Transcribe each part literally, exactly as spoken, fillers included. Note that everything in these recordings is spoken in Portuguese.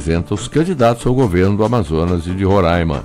apresenta os candidatos ao governo do Amazonas e de Roraima.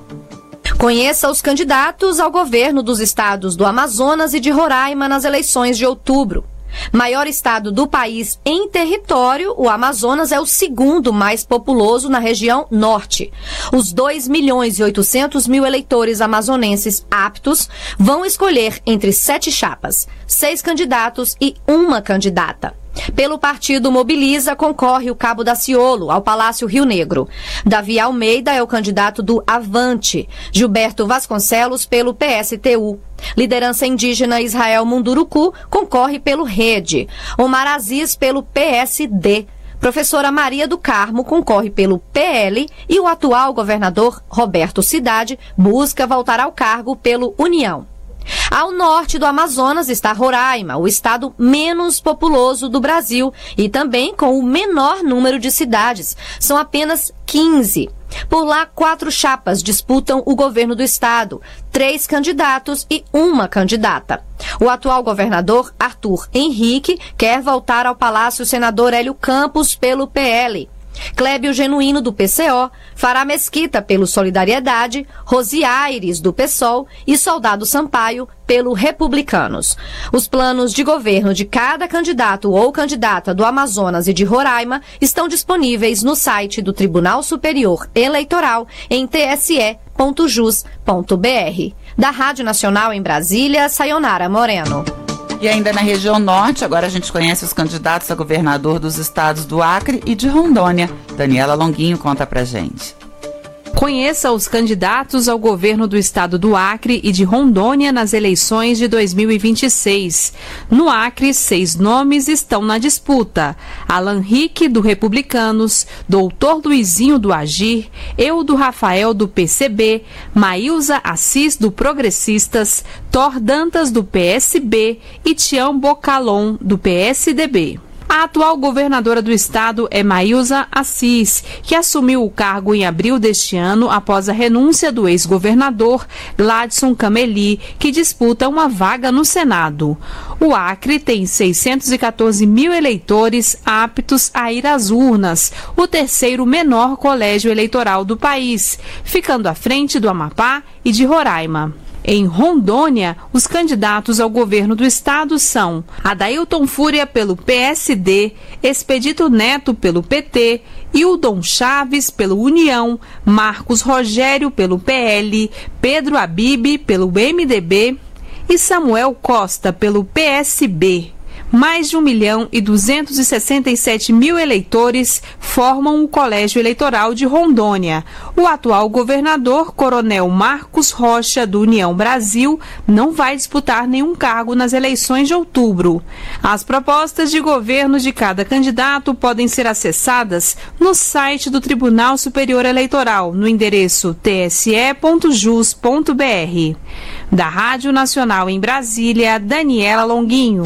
Conheça os candidatos ao governo dos estados do Amazonas e de Roraima nas eleições de outubro. Maior estado do país em território, o Amazonas é o segundo mais populoso na região norte. Os dois milhões e oitocentos mil eleitores amazonenses aptos vão escolher entre sete chapas, seis candidatos e uma candidata. Pelo partido Mobiliza, concorre o Cabo Daciolo ao Palácio Rio Negro. Davi Almeida é o candidato do Avante. Gilberto Vasconcelos pelo P S T U. Liderança indígena Israel Munduruku concorre pelo Rede. Omar Aziz pelo P S D. Professora Maria do Carmo concorre pelo P L e o atual governador Roberto Cidade busca voltar ao cargo pelo União. Ao norte do Amazonas está Roraima, o estado menos populoso do Brasil e também com o menor número de cidades. São apenas quinze. Por lá, quatro chapas disputam o governo do estado, três candidatos e uma candidata. O atual governador, Arthur Henrique, quer voltar ao Palácio Senador Hélio Campos pelo P L. Clébio Genuíno, do P C O, Fará Mesquita, pelo Solidariedade, Rosi Aires, do PSOL e Soldado Sampaio, pelo Republicanos. Os planos de governo de cada candidato ou candidata do Amazonas e de Roraima estão disponíveis no site do Tribunal Superior Eleitoral em t s e ponto jus ponto b r. Da Rádio Nacional em Brasília, Sayonara Moreno. E ainda na região norte, agora a gente conhece os candidatos a governador dos estados do Acre e de Rondônia. Daniela Longuinho conta pra gente. Conheça os candidatos ao governo do estado do Acre e de Rondônia nas eleições de dois mil e vinte e seis. No Acre, seis nomes estão na disputa. Alan Rick, do Republicanos, Doutor Luizinho, do Agir, Eudo Rafael, do P C B, Maílza Assis, do Progressistas, Thor Dantas, do P S B e Tião Bocalon, do P S D B. A atual governadora do estado é Maílza Assis, que assumiu o cargo em abril deste ano após a renúncia do ex-governador Gladson Cameli, que disputa uma vaga no Senado. O Acre tem seiscentos e quatorze mil eleitores aptos a ir às urnas, o terceiro menor colégio eleitoral do país, ficando à frente do Amapá e de Roraima. Em Rondônia, os candidatos ao governo do estado são Adailton Fúria pelo P S D, Expedito Neto pelo P T, Hildon Chaves pelo União, Marcos Rogério pelo P L, Pedro Abib pelo M D B e Samuel Costa pelo P S B. Mais de um milhão e duzentos e sessenta e sete mil eleitores formam o Colégio Eleitoral de Rondônia. O atual governador, Coronel Marcos Rocha, do União Brasil, não vai disputar nenhum cargo nas eleições de outubro. As propostas de governo de cada candidato podem ser acessadas no site do Tribunal Superior Eleitoral, no endereço t s e ponto jus ponto b r. Da Rádio Nacional em Brasília, Daniela Longuinho.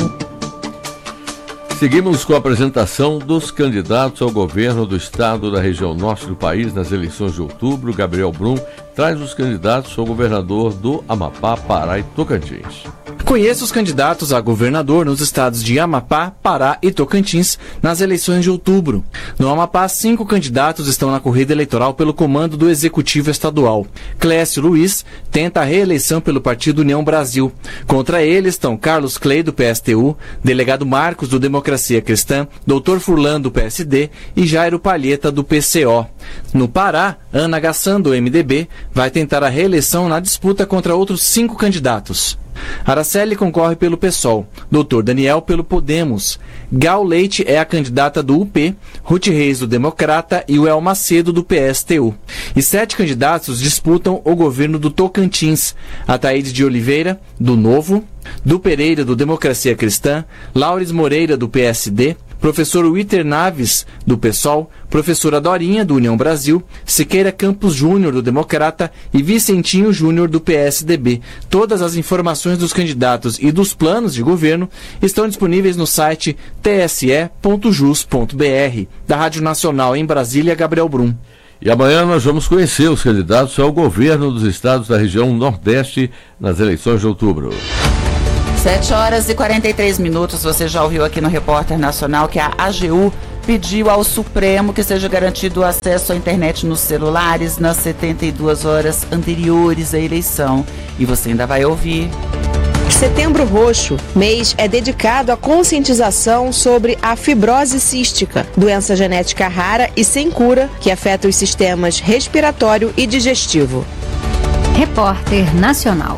Seguimos com a apresentação dos candidatos ao governo do estado da região norte do país nas eleições de outubro. Gabriel Brum traz os candidatos ao governador do Amapá, Pará e Tocantins. Conheça os candidatos a governador nos estados de Amapá, Pará e Tocantins nas eleições de outubro. No Amapá, cinco candidatos estão na corrida eleitoral pelo comando do Executivo Estadual. Clécio Luiz tenta a reeleição pelo Partido União Brasil. Contra ele estão Carlos Clay, do P S T U, delegado Marcos, do Democracia Cristã, doutor Furlan, do P S D e Jairo Palheta, do P C O. No Pará, Ana Gassan, do M D B, vai tentar a reeleição na disputa contra outros cinco candidatos. Araceli concorre pelo PSOL, doutor Daniel pelo Podemos, Gal Leite é a candidata do U P, Ruth Reis do Democrata e o El Macedo do P S T U. E sete candidatos disputam o governo do Tocantins, Ataíde de Oliveira, do Novo, do Pereira do Democracia Cristã, Laures Moreira do P S D, professor Witter Naves, do PSOL, professora Dorinha, do União Brasil, Siqueira Campos Júnior, do Democrata e Vicentinho Júnior, do P S D B. Todas as informações dos candidatos e dos planos de governo estão disponíveis no site t s e ponto jus ponto b r. Da Rádio Nacional em Brasília, Gabriel Brum. E amanhã nós vamos conhecer os candidatos ao governo dos estados da região Nordeste nas eleições de outubro. sete horas e quarenta e três minutos, você já ouviu aqui no Repórter Nacional que a A G U pediu ao Supremo que seja garantido o acesso à internet nos celulares nas setenta e duas horas anteriores à eleição. E você ainda vai ouvir. Setembro Roxo, mês é dedicado à conscientização sobre a fibrose cística, doença genética rara e sem cura que afeta os sistemas respiratório e digestivo. Repórter Nacional.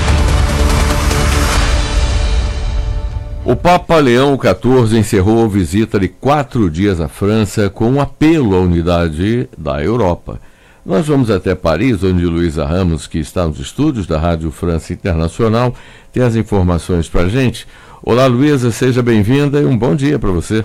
O Papa Leão quatorze encerrou a visita de quatro dias à França com um apelo à unidade da Europa. Nós vamos até Paris, onde Luísa Ramos, que está nos estúdios da Rádio França Internacional, tem as informações para a gente. Olá, Luísa, seja bem-vinda e um bom dia para você.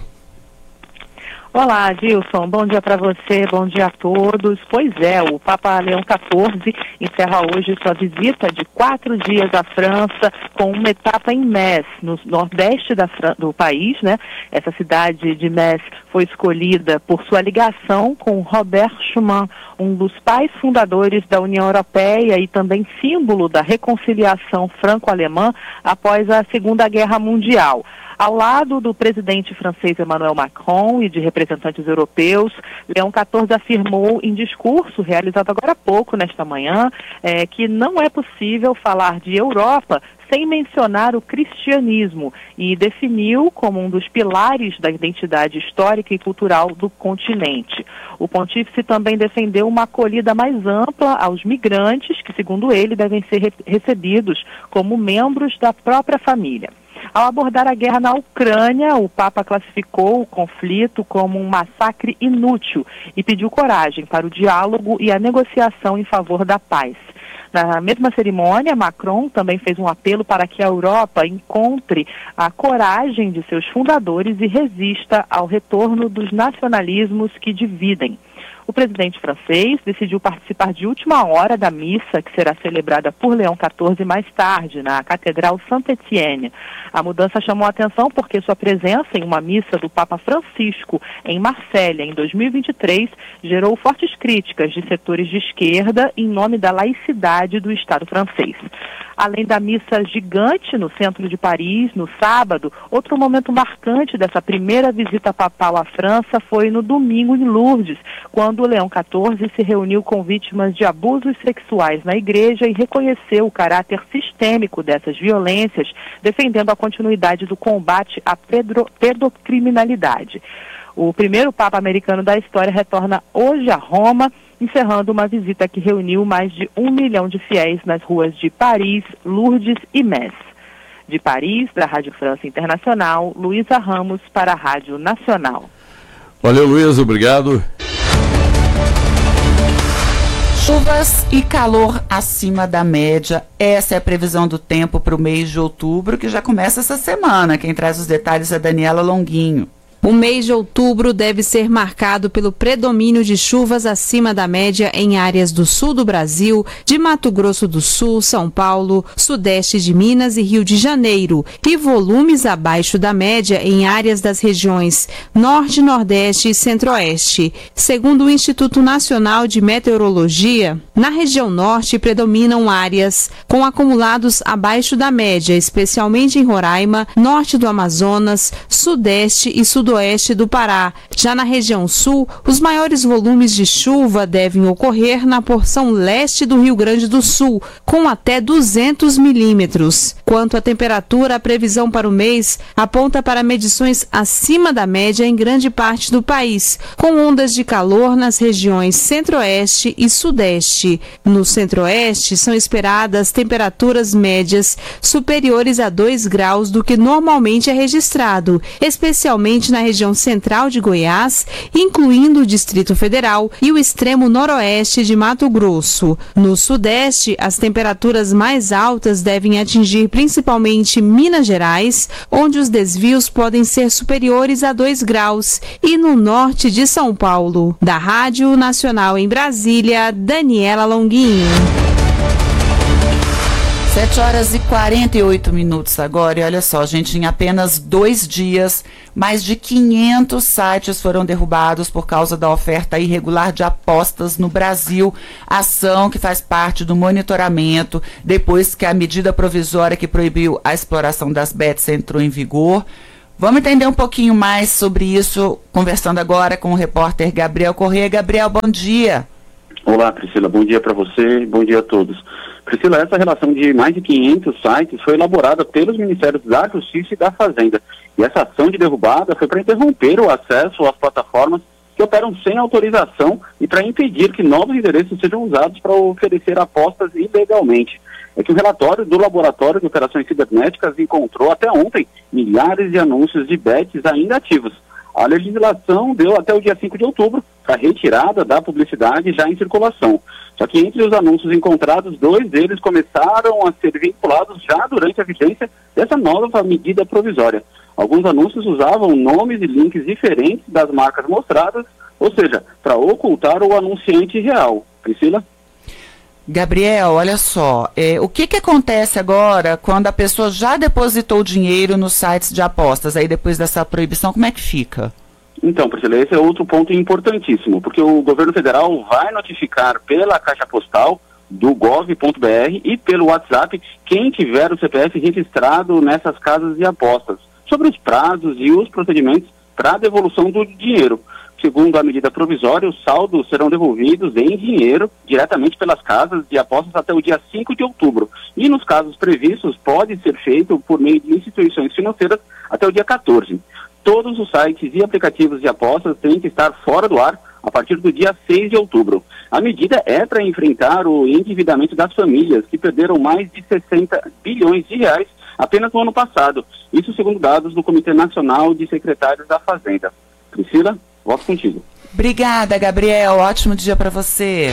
Olá, Gilson. Bom dia para você, bom dia a todos. Pois é, o Papa Leão quatorze encerra hoje sua visita de quatro dias à França com uma etapa em Metz, no nordeste da Fran- do país, né? Essa cidade de Metz foi escolhida por sua ligação com Robert Schuman, um dos pais fundadores da União Europeia e também símbolo da reconciliação franco-alemã após a Segunda Guerra Mundial. Ao lado do presidente francês Emmanuel Macron e de representantes europeus, Leão quatorze afirmou em discurso realizado agora há pouco, nesta manhã, é, que não é possível falar de Europa sem mencionar o cristianismo e definiu como um dos pilares da identidade histórica e cultural do continente. O pontífice também defendeu uma acolhida mais ampla aos migrantes, que, segundo ele, devem ser re- recebidos como membros da própria família. Ao abordar a guerra na Ucrânia, o Papa classificou o conflito como um massacre inútil e pediu coragem para o diálogo e a negociação em favor da paz. Na mesma cerimônia, Macron também fez um apelo para que a Europa encontre a coragem de seus fundadores e resista ao retorno dos nacionalismos que dividem. O presidente francês decidiu participar de última hora da missa que será celebrada por Leão quatorze mais tarde, na Catedral Saint-Étienne. A mudança chamou a atenção porque sua presença em uma missa do Papa Francisco em Marsella em dois mil e vinte e três gerou fortes críticas de setores de esquerda em nome da laicidade do Estado francês. Além da missa gigante no centro de Paris, no sábado, outro momento marcante dessa primeira visita papal à França foi no domingo em Lourdes, quando o Leão quatorze se reuniu com vítimas de abusos sexuais na igreja e reconheceu o caráter sistêmico dessas violências, defendendo a continuidade do combate à pedro- pedocriminalidade. O primeiro Papa americano da história retorna hoje a Roma, encerrando uma visita que reuniu mais de um milhão de fiéis nas ruas de Paris, Lourdes e Metz. De Paris, da Rádio França Internacional, Luísa Ramos para a Rádio Nacional. Valeu, Luísa, obrigado. Chuvas e calor acima da média. Essa é a previsão do tempo para o mês de outubro, que já começa essa semana. Quem traz os detalhes é a Daniela Longuinho. O mês de outubro deve ser marcado pelo predomínio de chuvas acima da média em áreas do sul do Brasil, de Mato Grosso do Sul, São Paulo, sudeste de Minas e Rio de Janeiro, e volumes abaixo da média em áreas das regiões norte, nordeste e centro-oeste. Segundo o Instituto Nacional de Meteorologia, na região norte predominam áreas com acumulados abaixo da média, especialmente em Roraima, norte do Amazonas, sudeste e sudoeste oeste do Pará. Já na região sul, os maiores volumes de chuva devem ocorrer na porção leste do Rio Grande do Sul, com até duzentos milímetros. Quanto à temperatura, a previsão para o mês aponta para medições acima da média em grande parte do país, com ondas de calor nas regiões centro-oeste e sudeste. No centro-oeste, são esperadas temperaturas médias superiores a dois graus do que normalmente é registrado, especialmente na na região central de Goiás, incluindo o Distrito Federal e o extremo noroeste de Mato Grosso. No sudeste, as temperaturas mais altas devem atingir principalmente Minas Gerais, onde os desvios podem ser superiores a dois graus, e no norte de São Paulo. Da Rádio Nacional em Brasília, Daniela Longuinho. sete horas e quarenta e oito minutos agora, e olha só, gente, em apenas dois dias, mais de quinhentos sites foram derrubados por causa da oferta irregular de apostas no Brasil, ação que faz parte do monitoramento depois que a medida provisória que proibiu a exploração das bets entrou em vigor. Vamos entender um pouquinho mais sobre isso, conversando agora com o repórter Gabriel Corrêa. Gabriel, bom dia. Olá, Priscila, bom dia para você, bom dia a todos. Priscila, essa relação de mais de quinhentos sites foi elaborada pelos Ministérios da Justiça e da Fazenda. E essa ação de derrubada foi para interromper o acesso às plataformas que operam sem autorização e para impedir que novos endereços sejam usados para oferecer apostas ilegalmente. É que o relatório do Laboratório de Operações Cibernéticas encontrou até ontem milhares de anúncios de bets ainda ativos. A legislação deu até o dia cinco de outubro para retirada da publicidade já em circulação. Só que entre os anúncios encontrados, dois deles começaram a ser vinculados já durante a vigência dessa nova medida provisória. Alguns anúncios usavam nomes e links diferentes das marcas mostradas, ou seja, para ocultar o anunciante real. Priscila? Gabriel, olha só, é, o que, que acontece agora quando a pessoa já depositou dinheiro nos sites de apostas, aí depois dessa proibição, como é que fica? Então, Priscila, esse é outro ponto importantíssimo, porque o governo federal vai notificar pela caixa postal do gov ponto br e pelo WhatsApp quem tiver o C P F registrado nessas casas de apostas, sobre os prazos e os procedimentos para a devolução do dinheiro. Segundo a medida provisória, os saldos serão devolvidos em dinheiro diretamente pelas casas de apostas até o dia cinco de outubro. E nos casos previstos, pode ser feito por meio de instituições financeiras até o dia quatorze. Todos os sites e aplicativos de apostas têm que estar fora do ar a partir do dia seis de outubro. A medida é para enfrentar o endividamento das famílias, que perderam mais de sessenta bilhões de reais apenas no ano passado. Isso segundo dados do Comitê Nacional de Secretários da Fazenda. Priscila? Volto contigo. Obrigada, Gabriel. Ótimo dia para você.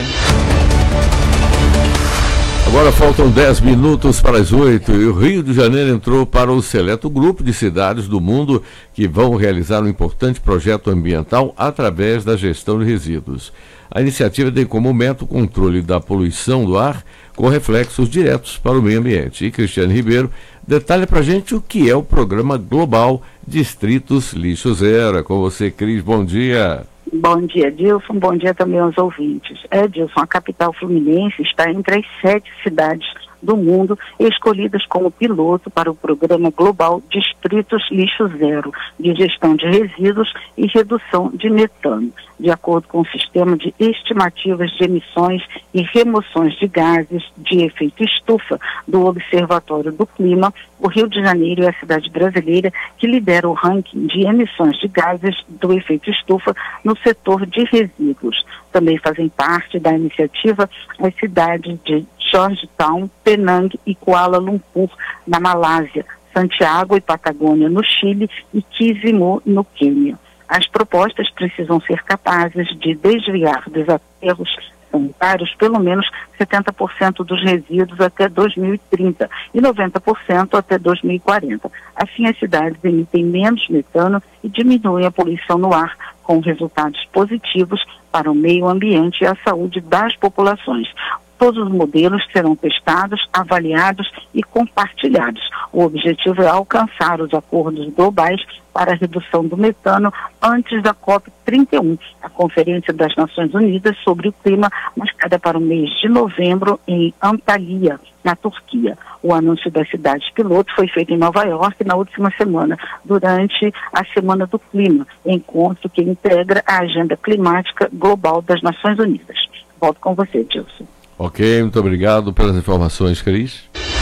Agora faltam dez minutos para as oito e o Rio de Janeiro entrou para o seleto grupo de cidades do mundo que vão realizar um importante projeto ambiental através da gestão de resíduos. A iniciativa tem como meta o controle da poluição do ar com reflexos diretos para o meio ambiente. E Cristiane Ribeiro detalha para a gente o que é o programa global Distritos Lixo Zero. É com você, Cris. Bom dia. Bom dia, Dilson. Bom dia também aos ouvintes. É, Dilson, a capital fluminense está entre as sete cidades do mundo escolhidas como piloto para o programa global Distritos Lixo Zero, de gestão de resíduos e redução de metano. De acordo com o sistema de estimativas de emissões e remoções de gases de efeito estufa do Observatório do Clima, o Rio de Janeiro é a cidade brasileira que lidera o ranking de emissões de gases do efeito estufa no setor de resíduos. Também fazem parte da iniciativa as cidades de Georgetown, Penang e Kuala Lumpur, na Malásia, Santiago e Patagônia, no Chile, e Kizimó, no Quênia. As propostas precisam ser capazes de desviar dos aterros sanitários pelo menos setenta por cento dos resíduos até dois mil e trinta e noventa por cento até dois mil e quarenta. Assim, as cidades emitem menos metano e diminuem a poluição no ar, com resultados positivos para o meio ambiente e a saúde das populações. Todos os modelos serão testados, avaliados e compartilhados. O objetivo é alcançar os acordos globais para a redução do metano antes da COP trinta e um, a Conferência das Nações Unidas sobre o Clima, marcada para o mês de novembro em Antalya, na Turquia. O anúncio das cidades piloto foi feito em Nova York na última semana, durante a Semana do Clima, encontro que integra a Agenda Climática Global das Nações Unidas. Volto com você, Dilson. Ok, muito obrigado pelas informações, Cris.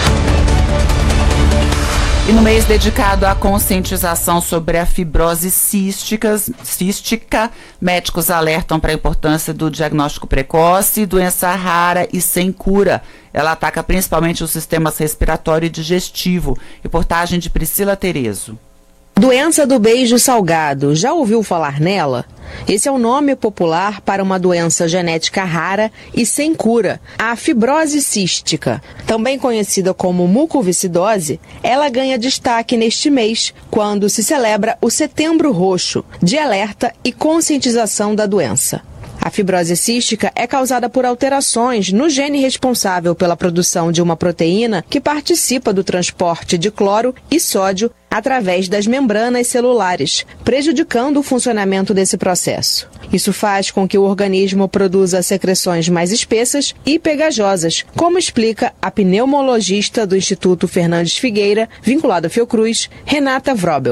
E no mês dedicado à conscientização sobre a fibrose cística, cística médicos alertam para a importância do diagnóstico precoce, doença rara e sem cura. Ela ataca principalmente o sistema respiratório e digestivo. Reportagem de Priscila Terezo. Doença do beijo salgado. Já ouviu falar nela? Esse é o nome popular para uma doença genética rara e sem cura, a fibrose cística. Também conhecida como mucoviscidose, ela ganha destaque neste mês, quando se celebra o Setembro Roxo, de alerta e conscientização da doença. A fibrose cística é causada por alterações no gene responsável pela produção de uma proteína que participa do transporte de cloro e sódio através das membranas celulares, prejudicando o funcionamento desse processo. Isso faz com que o organismo produza secreções mais espessas e pegajosas, como explica a pneumologista do Instituto Fernandes Figueira, vinculado à Fiocruz, Renata Vrobel.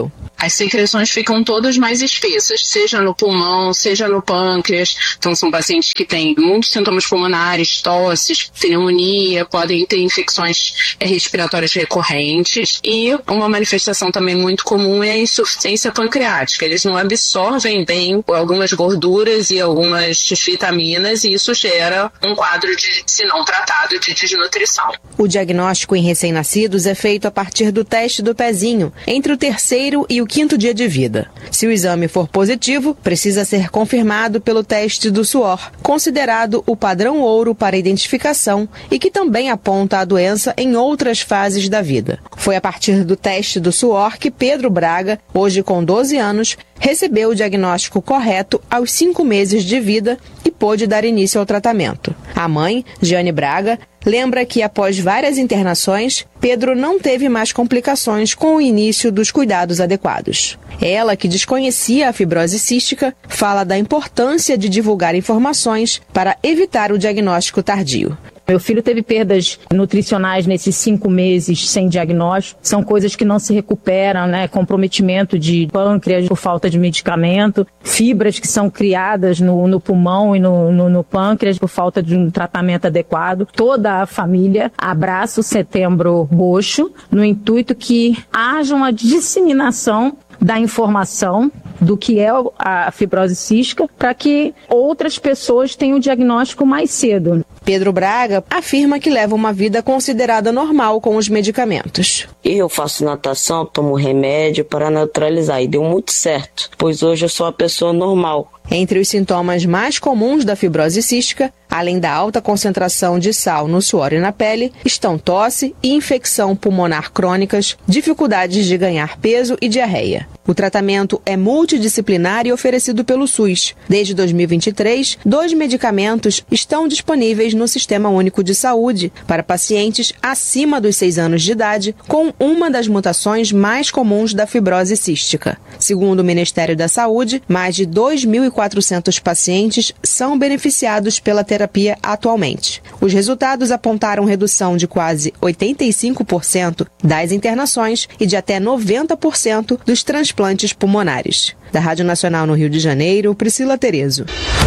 as secreções ficam todas mais espessas, seja no pulmão, seja no pâncreas. Então são pacientes que têm muitos sintomas pulmonares, tosses, pneumonia, podem ter infecções respiratórias recorrentes, e uma manifestação também muito comum é a insuficiência pancreática. Eles não absorvem bem algumas gorduras e algumas vitaminas, e isso gera um quadro de, se não tratado, de desnutrição. O diagnóstico em recém-nascidos é feito a partir do teste do pezinho, entre o terceiro e o quinto dia de vida. Se o exame for positivo, precisa ser confirmado pelo teste do suor, considerado o padrão ouro para identificação e que também aponta a doença em outras fases da vida. Foi a partir do teste do suor que Pedro Braga, hoje com doze anos, recebeu o diagnóstico correto aos cinco meses de vida e pôde dar início ao tratamento. A mãe, Giane Braga, lembra que após várias internações, Pedro não teve mais complicações com o início dos cuidados adequados. Ela, que desconhecia a fibrose cística, fala da importância de divulgar informações para evitar o diagnóstico tardio. Meu filho teve perdas nutricionais nesses cinco meses sem diagnóstico. São coisas que não se recuperam, né? Comprometimento de pâncreas por falta de medicamento, fibras que são criadas no, no pulmão e no, no, no pâncreas por falta de um tratamento adequado. Toda a família abraça o Setembro Roxo no intuito que haja uma disseminação da informação do que é a fibrose cística para que outras pessoas tenham o diagnóstico mais cedo. Pedro Braga afirma que leva uma vida considerada normal com os medicamentos. Eu faço natação, tomo remédio para neutralizar e deu muito certo, pois hoje eu sou uma pessoa normal. Entre os sintomas mais comuns da fibrose cística, além da alta concentração de sal no suor e na pele, estão tosse e infecção pulmonar crônicas, dificuldades de ganhar peso e diarreia. O tratamento é multidisciplinar e oferecido pelo SUS. Desde dois mil e vinte e três, dois medicamentos estão disponíveis no Sistema Único de Saúde para pacientes acima dos seis anos de idade com uma das mutações mais comuns da fibrose cística. Segundo o Ministério da Saúde, mais de dois mil e quatrocentos pacientes são beneficiados pela terapia atualmente. Os resultados apontaram redução de quase oitenta e cinco por cento das internações e de até noventa por cento dos transplantes pulmonares. Da Rádio Nacional no Rio de Janeiro, Priscila Terezo.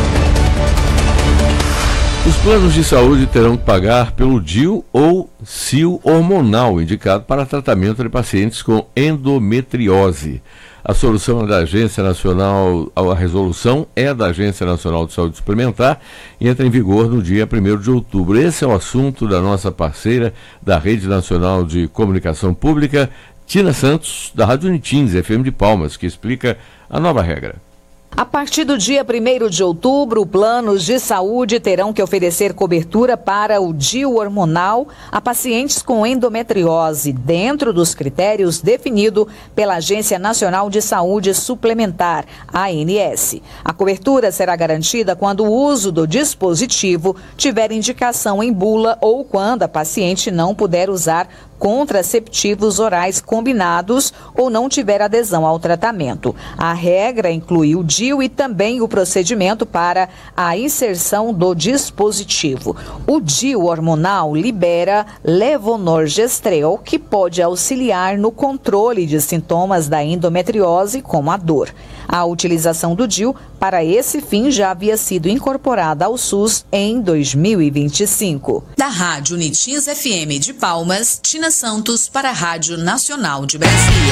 Os planos de saúde terão que pagar pelo D I U ou S I U hormonal, indicado para tratamento de pacientes com endometriose. A solução é da Agência Nacional, a resolução é da Agência Nacional de Saúde Suplementar e entra em vigor no dia primeiro de outubro. Esse é o assunto da nossa parceira da Rede Nacional de Comunicação Pública, Tina Santos, da Rádio Unitins, F M de Palmas, que explica a nova regra. A partir do dia primeiro de outubro, planos de saúde terão que oferecer cobertura para o D I U hormonal a pacientes com endometriose, dentro dos critérios definidos pela Agência Nacional de Saúde Suplementar, A N S. A cobertura será garantida quando o uso do dispositivo tiver indicação em bula ou quando a paciente não puder usar contraceptivos orais combinados ou não tiver adesão ao tratamento. A regra inclui o D I U e também o procedimento para a inserção do dispositivo. O D I U hormonal libera levonorgestrel, que pode auxiliar no controle de sintomas da endometriose, como a dor. A utilização do D I U para esse fim já havia sido incorporada ao SUS em dois mil e vinte e cinco. Da Rádio Unitins F M de Palmas, Tina Santos para a Rádio Nacional de Brasília.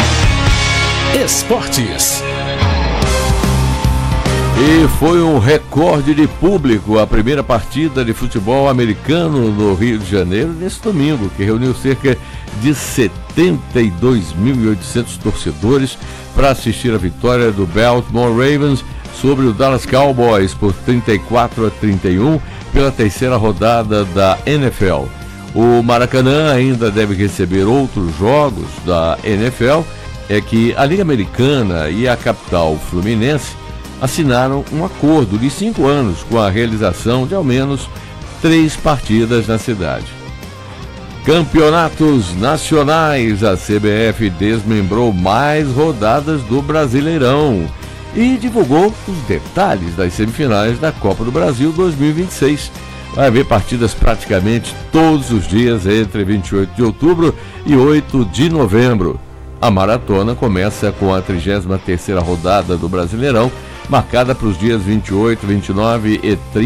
Esportes. E foi um recorde de público a primeira partida de futebol americano no Rio de Janeiro nesse domingo, que reuniu cerca de setenta e dois mil e oitocentos torcedores para assistir a vitória do Baltimore Ravens sobre o Dallas Cowboys por trinta e quatro a trinta e um pela terceira rodada da N F L. O Maracanã ainda deve receber outros jogos da N F L, é que a Liga Americana e a capital fluminense assinaram um acordo de cinco anos com a realização de ao menos três partidas na cidade. Campeonatos nacionais, a C B F desmembrou mais rodadas do Brasileirão e divulgou os detalhes das semifinais da Copa do Brasil dois mil e vinte e seis. Vai haver partidas praticamente todos os dias entre vinte e oito de outubro e oito de novembro. A maratona começa com a trigésima terceira rodada do Brasileirão, marcada para os dias vinte e oito, vinte e nove e trinta